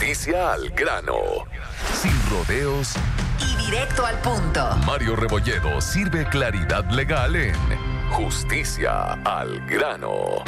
Justicia al grano. Sin rodeos y directo al punto. Mario Rebolledo sirve claridad legal en Justicia al grano.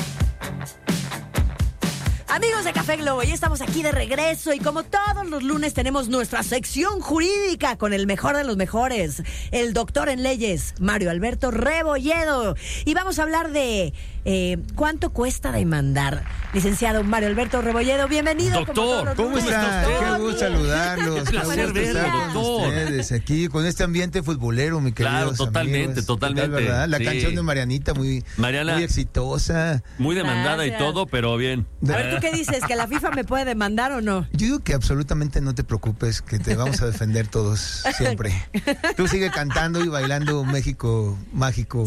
Amigos de Café Globo, ya estamos aquí de regreso y como todos los lunes tenemos nuestra sección jurídica con el mejor de los mejores, el doctor en leyes, Mario Alberto Rebolledo. Y vamos a hablar de cuánto cuesta demandar. Licenciado Mario Alberto Rebolledo, bienvenido. Doctor, ¿cómo está? Qué gusto saludarlos. Qué placer verlo, doctor. Ustedes aquí con este ambiente futbolero, mi querido. Claro, totalmente. ¿Verdad? La sí. canción de Marianita muy exitosa. Muy demandada. Gracias. Y todo, pero bien. A ver, ¿tú qué dices? ¿Que la FIFA me puede demandar o no? Yo digo que absolutamente no te preocupes, que te vamos a defender todos siempre. Tú sigue cantando y bailando México Mágico.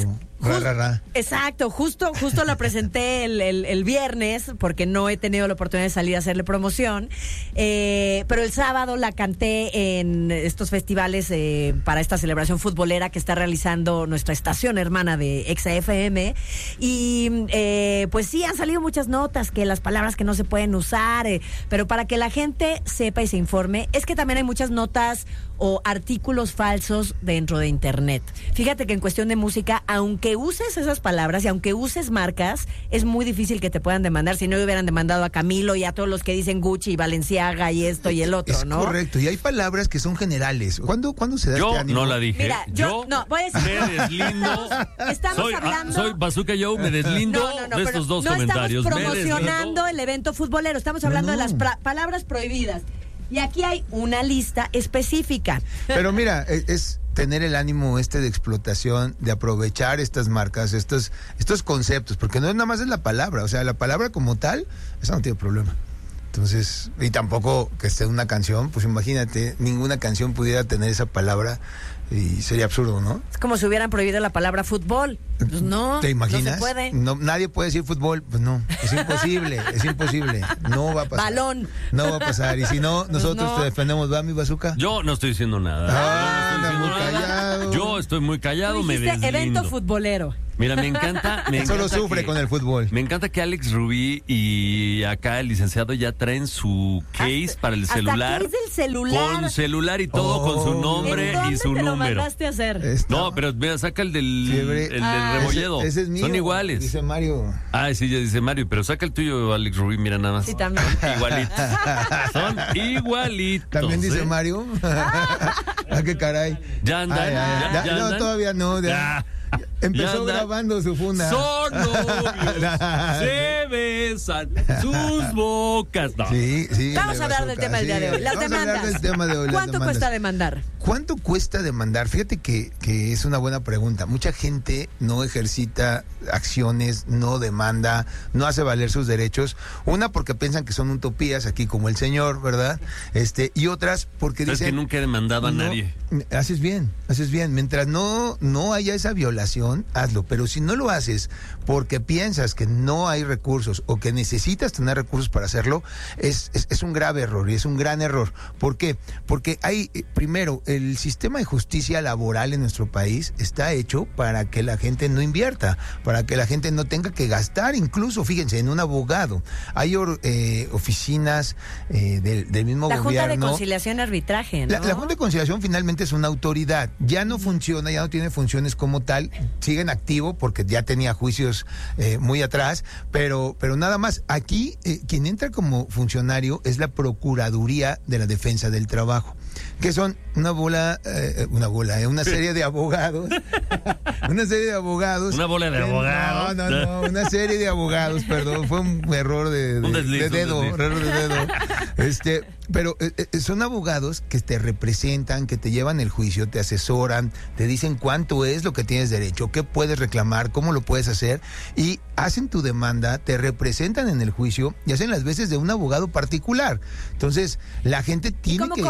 Exacto, justo lo presenté el viernes porque no he tenido la oportunidad de salir a hacerle promoción, pero el sábado la canté en estos festivales para esta celebración futbolera que está realizando nuestra estación hermana de Exa FM y pues sí, han salido muchas notas que las palabras que no se pueden usar, pero para que la gente sepa y se informe, es que también hay muchas notas o artículos falsos dentro de internet. Fíjate que en cuestión de música, aunque uses esas palabras y aunque uses marcas, es muy difícil que te puedan demandar. Si no hubieran demandado a Camilo y a todos los que dicen Gucci y Balenciaga y esto y el otro, es ¿no? Correcto, y hay palabras que son generales. ¿Cuándo se da Yo este ánimo? no la dije. Mira, yo no, voy a decir. Me deslindo. Estamos hablando. Soy Bazooka Joe, me deslindo de estos dos comentarios. No estamos promocionando el evento futbolero, estamos hablando de las palabras prohibidas. Y aquí hay una lista específica. Pero mira, es tener el ánimo de explotación, de aprovechar estas marcas, estos conceptos, porque no es nada más la palabra, o sea, la palabra como tal, esa no tiene problema. Entonces, y tampoco que esté una canción, pues imagínate, ninguna canción pudiera tener esa palabra y sería absurdo, ¿no? Es como si hubieran prohibido la palabra fútbol. Pues no, ¿te imaginas? no se puede. No, nadie puede decir fútbol, pues no, es imposible, no va a pasar. Balón. No va a pasar, y si no, nosotros te defendemos, ¿va, mi Bazooka? Yo no estoy diciendo nada. Callado. Yo estoy muy callado, me deslindo. Evento futbolero. Mira, me encanta Solo sufre con el fútbol. Me encanta que Alex Rubí y acá el licenciado ya traen su case para el celular. Hasta case del celular. Con celular y todo, con su nombre y su ¿En dónde te lo número. mandaste a hacer? No, pero mira, saca el del Rebolledo. Ese es mío. Son iguales. Dice Mario. Ah, sí, ya dice Mario, pero saca el tuyo, Alex Rubí, mira nada más. Sí, también. Igualitos. Son igualitos. También dice Mario. Ah, qué caray. Ya andan. Ya andan. No, todavía no. Ya. Empezó grabando su funda. Son novios, se besan sus bocas. No. Sí. Vamos a hablar del tema del día de hoy. Las demandas. ¿Cuánto cuesta demandar? ¿Cuánto cuesta demandar? Fíjate que es una buena pregunta. Mucha gente no ejercita acciones, no demanda, no hace valer sus derechos. Una porque piensan que son utopías, aquí como el señor, ¿verdad? Y otras porque dicen... Es que nunca he demandado a nadie. Haces bien. Mientras no haya esa violación, hazlo. Pero si no lo haces porque piensas que no hay recursos o que necesitas tener recursos para hacerlo, es un grave error y es un gran error. ¿Por qué? Porque hay, primero, el sistema de justicia laboral en nuestro país está hecho para que la gente no invierta, para que la gente no tenga que gastar, incluso, fíjense, en un abogado. Hay oficinas del mismo gobierno. La Junta de Conciliación y Arbitraje, ¿no? La Junta de Conciliación finalmente es una autoridad. Ya no funciona, ya no tiene funciones como tal. Sigue en activo porque ya tenía juicios muy atrás, pero nada más. Aquí quien entra como funcionario es la Procuraduría de la Defensa del Trabajo, que son una serie de abogados. Una serie de abogados. Una bola de abogados. No, una serie de abogados, perdón, fue un error de dedo. Pero son abogados que te representan, que te llevan el juicio, te asesoran, te dicen cuánto es lo que tienes derecho, qué puedes reclamar, cómo lo puedes hacer, y hacen tu demanda, te representan en el juicio y hacen las veces de un abogado particular. Entonces, la gente tiene ¿Cómo cobran? ¿Un porcentaje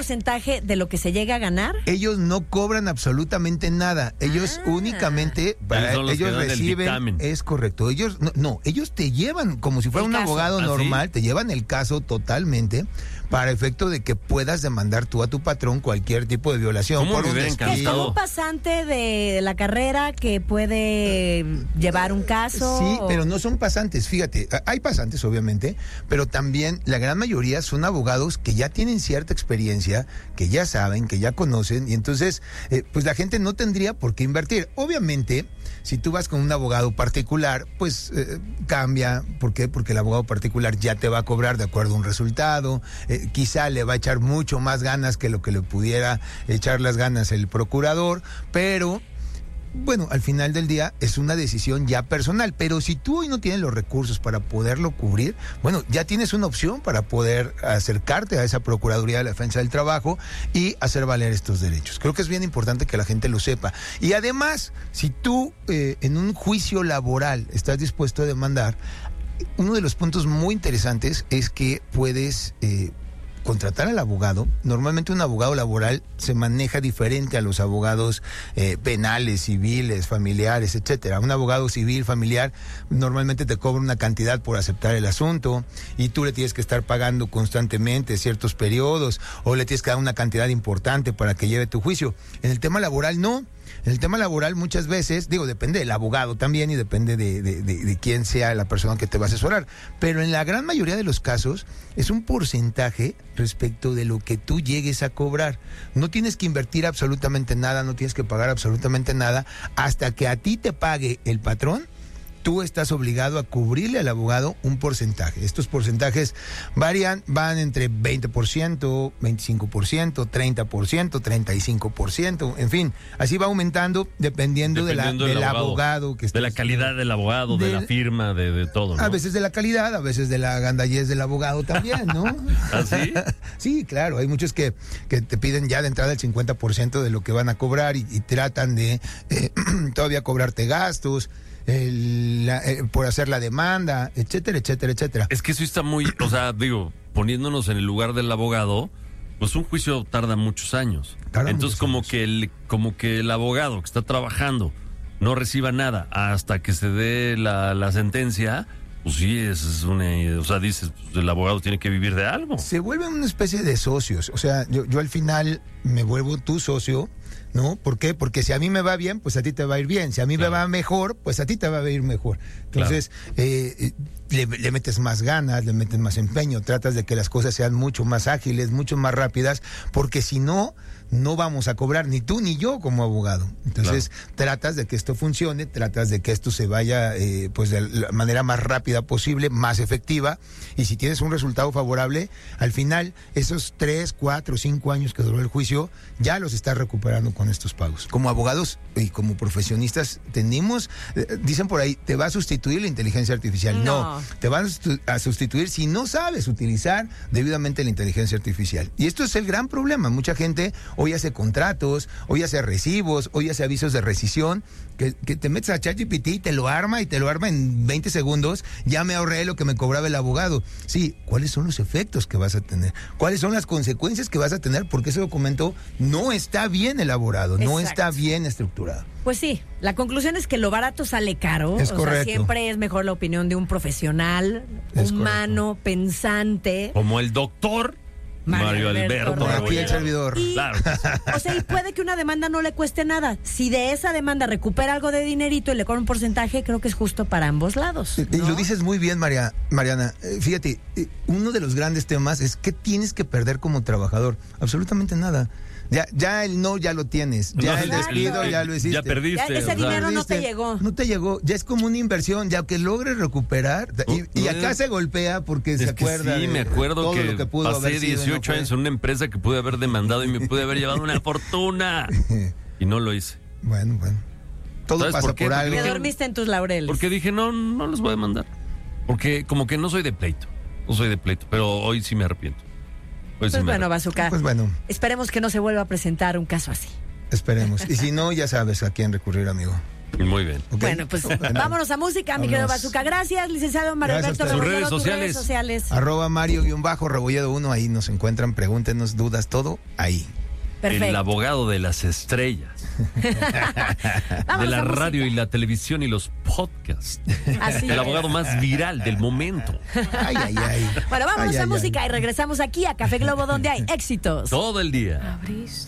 porcentaje de lo que se llega a ganar? Ellos no cobran absolutamente nada. Ellos únicamente, ellos reciben, es correcto. Ellos ellos te llevan como si fuera un abogado normal, te llevan el caso totalmente para efecto de que puedas demandar tú a tu patrón cualquier tipo de violación. ¿Cómo por me Es como un pasante de la carrera que puede llevar un caso. Sí, pero no son pasantes. Fíjate, hay pasantes obviamente, pero también la gran mayoría son abogados que ya tienen cierta experiencia, que ya saben, que ya conocen, y entonces pues la gente no tendría por qué invertir. Obviamente, si tú vas con un abogado particular, pues cambia. ¿Por qué? Porque el abogado particular ya te va a cobrar de acuerdo a un resultado. Quizá le va a echar mucho más ganas que lo que le pudiera echar las ganas el procurador, pero bueno, al final del día es una decisión ya personal. Pero si tú hoy no tienes los recursos para poderlo cubrir, bueno, ya tienes una opción para poder acercarte a esa Procuraduría de la Defensa del Trabajo y hacer valer estos derechos. Creo que es bien importante que la gente lo sepa. Y además, si tú en un juicio laboral estás dispuesto a demandar, uno de los puntos muy interesantes es que puedes contratar al abogado. Normalmente un abogado laboral se maneja diferente a los abogados penales, civiles, familiares, etcétera. Un abogado civil, familiar, normalmente te cobra una cantidad por aceptar el asunto y tú le tienes que estar pagando constantemente ciertos periodos o le tienes que dar una cantidad importante para que lleve tu juicio. En el tema laboral no. En el tema laboral muchas veces, depende del abogado también y depende de quién sea la persona que te va a asesorar, pero en la gran mayoría de los casos es un porcentaje respecto de lo que tú llegues a cobrar. No tienes que invertir absolutamente nada, no tienes que pagar absolutamente nada hasta que a ti te pague el patrón. Tú estás obligado a cubrirle al abogado un porcentaje. Estos porcentajes van entre 20%, 25%, 30%, 35%, en fin, así va aumentando dependiendo del abogado que estés. De la calidad del abogado, de la firma, de todo, ¿no? A veces de la calidad, a veces de la gandallez del abogado también, ¿no? ¿Ah, sí? Sí, claro, hay muchos que te piden ya de entrada el 50% de lo que van a cobrar y tratan de todavía cobrarte gastos. Por hacer la demanda, etcétera, etcétera, etcétera. Es que eso está muy, poniéndonos en el lugar del abogado, pues un juicio tarda muchos años. Entonces como que el abogado que está trabajando no reciba nada hasta que se dé la sentencia, pues sí, dices, pues el abogado tiene que vivir de algo. Se vuelven una especie de socios. O sea, yo al final me vuelvo tu socio, ¿no? ¿Por qué? Porque si a mí me va bien, pues a ti te va a ir bien. Si a mí me va mejor, pues a ti te va a ir mejor. Entonces, le metes más ganas, le metes más empeño, tratas de que las cosas sean mucho más ágiles, mucho más rápidas, porque si no vamos a cobrar ni tú ni yo como abogado. Entonces, tratas de que esto funcione, tratas de que esto se vaya pues de la manera más rápida posible, más efectiva, y si tienes un resultado favorable, al final, esos 3, 4, 5 años que duró el juicio, ya los estás recuperando con estos pagos. Como abogados y como profesionistas tenemos, dicen por ahí, te va a sustituir la inteligencia artificial. No, te van a sustituir si no sabes utilizar debidamente la inteligencia artificial. Y esto es el gran problema. Mucha gente hoy hace contratos, hoy hace recibos, hoy hace avisos de rescisión, que te metes a ChatGPT y te lo arma en 20 segundos, ya me ahorré lo que me cobraba el abogado. Sí, ¿cuáles son los efectos que vas a tener? ¿Cuáles son las consecuencias que vas a tener? Porque ese documento no está bien elaborado, no está bien estructurado. Pues sí, la conclusión es que lo barato sale caro. Es correcto. Sea, siempre es mejor la opinión de un profesional, humano, pensante. Como el doctor Mario Alberto. Aquí el servidor. Claro. O sea, y puede que una demanda no le cueste nada. Si de esa demanda recupera algo de dinerito y le cobra un porcentaje, creo que es justo para ambos lados, ¿no? Y lo dices muy bien, Mariana. Fíjate, uno de los grandes temas es ¿qué tienes que perder como trabajador? Absolutamente nada. Ya el no ya lo tienes, ya el despido ya lo hiciste. Ya perdiste. Ese dinero no te llegó. No te llegó, ya es como una inversión, ya que logres recuperar. Y acá se golpea porque se acuerda. Sí, me acuerdo todo lo que pudo pasé haber sido, 18 años en una empresa que pude haber demandado y me pude haber llevado una fortuna. Y no lo hice. Bueno. Todo pasa por algo. Te dormiste en tus laureles. Porque dije, no los voy a demandar. Porque como que no soy de pleito. No soy de pleito, pero hoy sí me arrepiento. Pues bueno, Bazooka. Pues bueno. Esperemos que no se vuelva a presentar un caso así. Esperemos. Y si no, ya sabes a quién recurrir, amigo. Muy bien. ¿Ok? Bueno, pues vámonos a música, mi querido Vámonos. Bazooka. Gracias, licenciado Mario Gracias Alberto a ustedes. Rebolledo. Sus redes Tus redes sociales. @Mario_Rebolledo1, ahí nos encuentran, pregúntenos, dudas, todo ahí. Perfecto. El abogado de las estrellas. De Vámonos la a música. radio y la televisión y los podcasts. Así El es. abogado más viral del momento. Ay, ay, ay. Bueno, vámonos Ay, a ay, música y regresamos aquí a Café Globo, donde hay éxitos. Todo el día. Abriste